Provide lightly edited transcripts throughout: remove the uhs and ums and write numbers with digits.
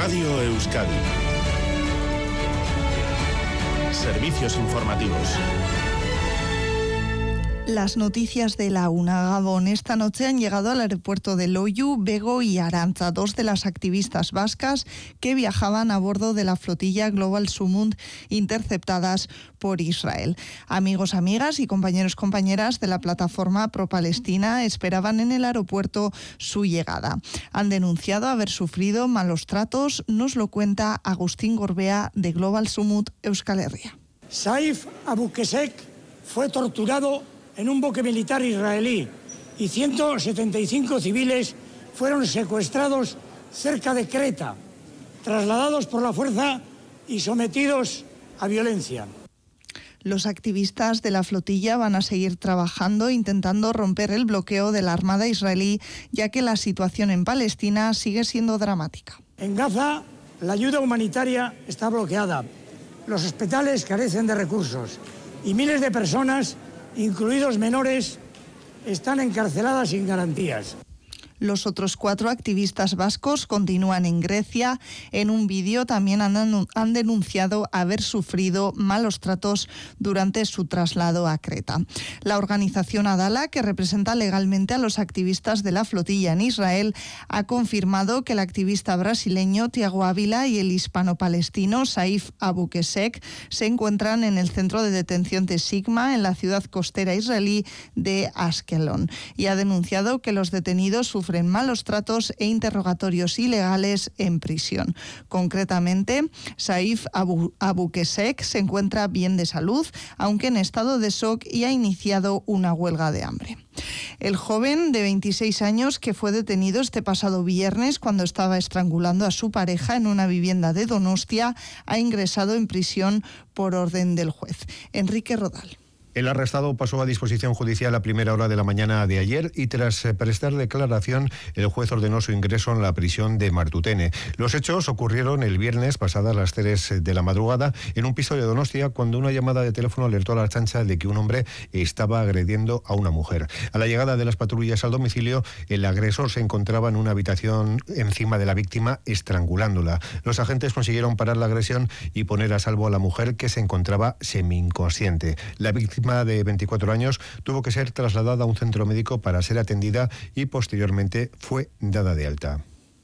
Radio Euskadi. Servicios informativos. Las noticias de la UNA. Gabón. Esta noche han llegado al aeropuerto de Loiu, Bego y Arantza, dos de las activistas vascas que viajaban a bordo de la flotilla Global Sumud interceptadas por Israel. Amigos, amigas y compañeras de la plataforma pro-Palestina esperaban en el aeropuerto su llegada. Han denunciado haber sufrido malos tratos, nos lo cuenta Agustín Gorbea de Global Sumud Euskal Herria. Saif Abu Kesek fue torturado en un buque militar israelí y 175 civiles fueron secuestrados cerca de Creta, trasladados por la fuerza y sometidos a violencia. Los activistas de la flotilla van a seguir trabajando intentando romper el bloqueo de la Armada israelí, ya que la situación en Palestina sigue siendo dramática. En Gaza, la ayuda humanitaria está bloqueada, los hospitales carecen de recursos y miles de personas, incluidos menores, están encarceladas sin garantías. Los otros 4 activistas vascos continúan en Grecia. En un vídeo también han denunciado haber sufrido malos tratos durante su traslado a Creta. La organización Adala, que representa legalmente a los activistas de la flotilla en Israel, ha confirmado que el activista brasileño Tiago Ávila y el hispano-palestino Saif Abu Kesek se encuentran en el centro de detención de Sigma en la ciudad costera israelí de Ashkelon, y ha denunciado que los detenidos sufren malos tratos e interrogatorios ilegales en prisión. Concretamente, Saif Abu Kesek se encuentra bien de salud, aunque en estado de shock, y ha iniciado una huelga de hambre. El joven de 26 años que fue detenido este pasado viernes cuando estaba estrangulando a su pareja en una vivienda de Donostia ha ingresado en prisión por orden del juez. Enrique Rodal. El arrestado pasó a disposición judicial a primera hora de la mañana de ayer y tras prestar declaración, el juez ordenó su ingreso en la prisión de Martutene. Los hechos ocurrieron el viernes pasadas las 3 de la madrugada en un piso de Donostia, cuando una llamada de teléfono alertó a la Ertzaintza de que un hombre estaba agrediendo a una mujer. A la llegada de las patrullas al domicilio, el agresor se encontraba en una habitación encima de la víctima, estrangulándola. Los agentes consiguieron parar la agresión y poner a salvo a la mujer, que se encontraba semi-inconsciente. La víctima, de 24 años, tuvo que ser trasladada a un centro médico para ser atendida y posteriormente fue dada de alta.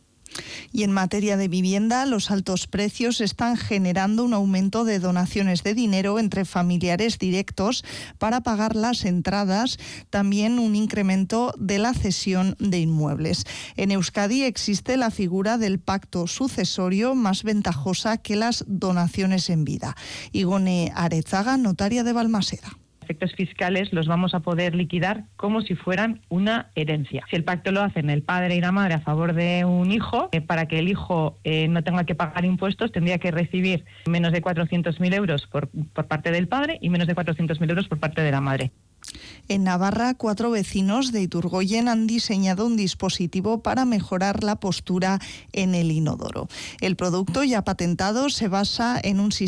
Y en materia de vivienda, los altos precios están generando un aumento de donaciones de dinero entre familiares directos para pagar las entradas, también un incremento de la cesión de inmuebles. En Euskadi existe la figura del pacto sucesorio, más ventajosa que las donaciones en vida. Igone Arezaga, notaria de Balmaseda. Efectos fiscales los vamos a poder liquidar como si fueran una herencia. Si el pacto lo hacen el padre y la madre a favor de un hijo, para que el hijo no tenga que pagar impuestos, tendría que recibir menos de 400.000 euros por parte del padre y menos de 400.000 euros por parte de la madre. En Navarra, 4 vecinos de Iturgoyen han diseñado un dispositivo para mejorar la postura en el inodoro. El producto, ya patentado, se basa en un sistema